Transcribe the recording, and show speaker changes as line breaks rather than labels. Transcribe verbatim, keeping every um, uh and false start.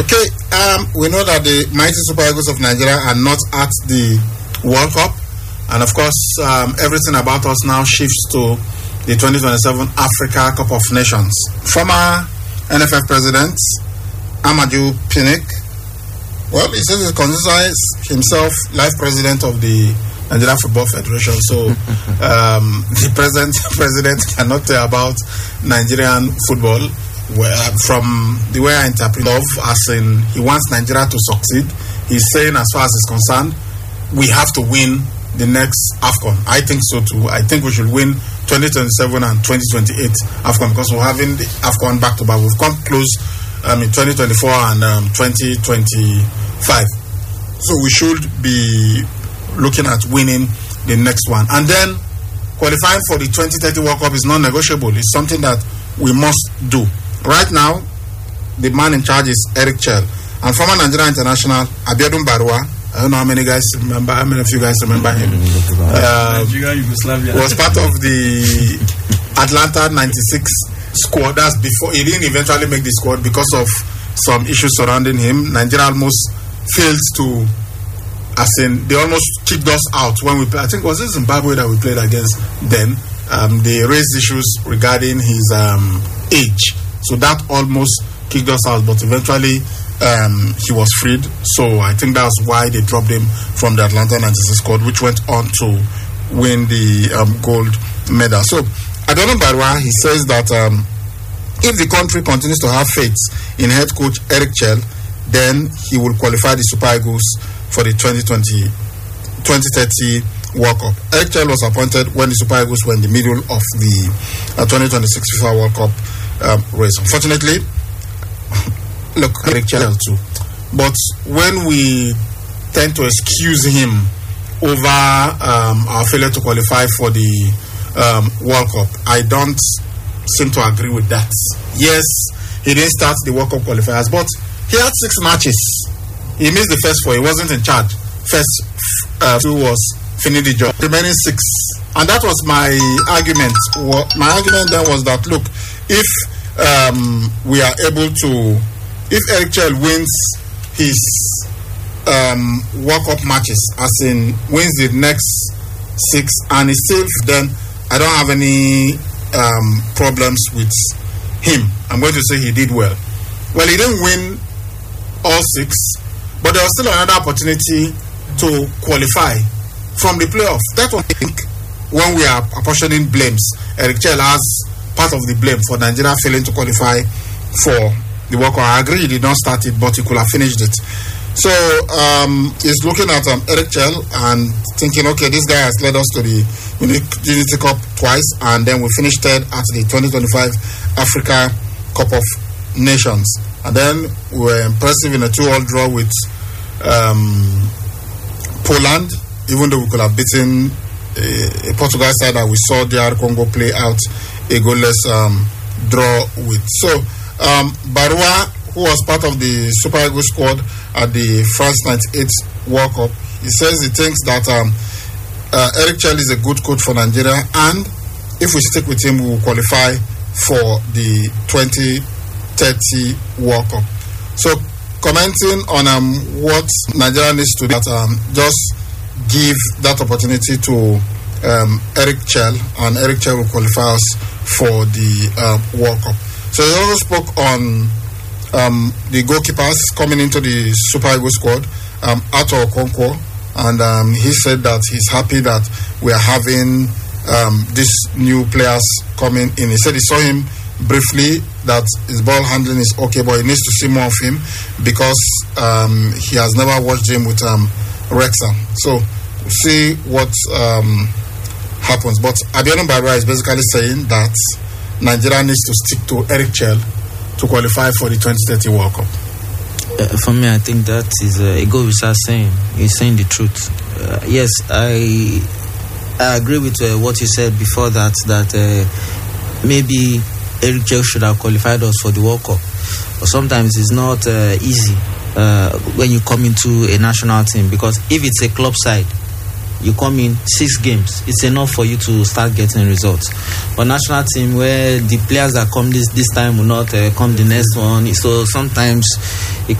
Okay, um, we know that the mighty Super Eagles of Nigeria are not at the World Cup, and of course, um, everything about us now shifts to the twenty twenty-seven Africa Cup of Nations. Former N F F President Amadou Pinnick, well, he says he considers himself life president of the Nigeria Football Federation, so um, the present president cannot tell about Nigerian football. Where, from the way I interpret of, as in he wants Nigeria to succeed. He's saying, as far as it's concerned, we have to win the next AFCON. I think so too. I think we should win twenty twenty-seven and twenty twenty-eight AFCON, because we're having the AFCON back to back. We've come close um, in twenty twenty-four and um, twenty twenty-five. So we should be looking at winning the next one. And then qualifying for the twenty thirty World Cup is non-negotiable. It's something that we must do. Right now, the man in charge is Eric Chell, and former Nigerian international Abiodun Barua. I don't know how many guys remember. How many of you guys remember him? Uh, was part of the Atlanta ninety-six squad. That's before he didn't eventually make the squad because of some issues surrounding him. Nigeria almost failed to, as in they almost kicked us out when we played. I think it was in Zimbabwe that we played against then. Um, they raised issues regarding his um, age. So that almost kicked us out, but eventually um, he was freed. So I think that's why they dropped him from the Atlanta ninety-six squad, which went on to win the um, gold medal. So Abiodun Barua, he says that um, if the country continues to have faith in head coach Eric Chell, then he will qualify the Super Eagles for the twenty twenty, twenty thirty World Cup. Eric Chell was appointed when the Super Eagles were in the middle of the uh, twenty twenty-six FIFA World Cup Um, race. Unfortunately, look, Eric Chell too. But when we tend to excuse him over um, our failure to qualify for the um, World Cup, I don't seem to agree with that. Yes, he didn't start the World Cup qualifiers, but he had six matches. He missed the first four. He wasn't in charge. First uh, two was finish the job. Remaining six, and that was my argument. My argument then was that look, if um, we are able to, if Eric Chell wins his um, World Cup matches, as in wins the next six and is safe, then I don't have any um, problems with him. I'm going to say he did well. Well, he didn't win all six, but there was still another opportunity to qualify from the playoff. That was, I think, when we are apportioning blames, Eric Chell has part of the blame for Nigeria failing to qualify for the World Cup. I agree he did not start it, but he could have finished it. So um, he's looking at um, Eric Chell and thinking, okay, this guy has led us to the Unity Cup twice, and then we finished third at the twenty twenty-five Africa Cup of Nations. And then we were impressive in a two-all draw with um, Poland, even though we could have beaten a, a Portugal side that we saw D R Congo play out a goalless um, draw with. So um, Barua, who was part of the Super Eagles squad at the France ninety-eight World Cup, he says he thinks that um, uh, Eric Chell is a good coach for Nigeria, and if we stick with him, we will qualify for the twenty thirty World Cup. So commenting on um, what Nigeria needs to do, that um, just give that opportunity to um, Eric Chell, and Eric Chell will qualify us for the uh, World Cup. So he also spoke on um, the goalkeepers coming into the Super Eagles squad, um, Arthur Okonkwo, and um, he said that he's happy that we are having um, these new players coming in. He said he saw him briefly, that his ball handling is okay, but he needs to see more of him because um, he has never watched him with um, Wrexham. So we'll see what um, happens. But Abiodun Barua is basically saying that Nigeria needs to stick to Eric Chell to qualify for the twenty thirty World Cup.
Uh, for me, I think that is uh, a good without saying. He's saying the truth. Uh, yes, I I agree with uh, what you said before that, that uh, maybe Eric Chell should have qualified us for the World Cup. But sometimes it's not uh, easy uh, when you come into a national team, because if it's a club side, you come in six games, it's enough for you to start getting results. But national team, where the players that come this this time will not uh, come the next one, so sometimes it